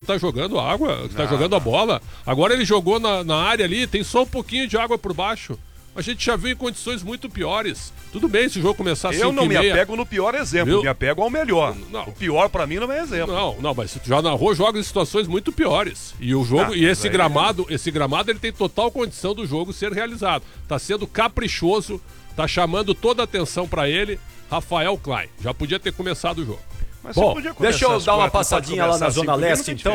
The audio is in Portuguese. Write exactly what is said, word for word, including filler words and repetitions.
tá jogando água, que tá não, jogando não. a bola. Agora ele jogou na, na área ali, tem só um pouquinho de água por baixo. A gente já viu em condições muito piores. Tudo bem se o jogo começar assim. Eu não me apego no pior exemplo, eu me apego ao melhor. Não. O pior pra mim não é exemplo. Não, não, mas tu já narrou jogos em situações muito piores. E o jogo, não, e esse gramado, é... esse gramado ele tem total condição do jogo ser realizado. Tá sendo caprichoso, tá chamando toda a atenção pra ele, Rafael Klein. Já podia ter começado o jogo. Mas bom, deixa eu dar uma passadinha lá na Zona Leste, então.